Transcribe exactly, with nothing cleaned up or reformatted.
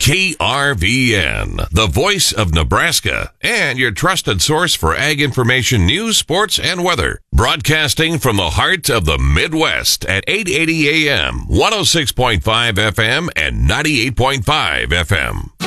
K R V N, the voice of Nebraska, and your trusted source for ag information, news, sports, and weather. Broadcasting from the heart of the Midwest at eight eighty A M, one oh six point five F M, and ninety-eight point five F M.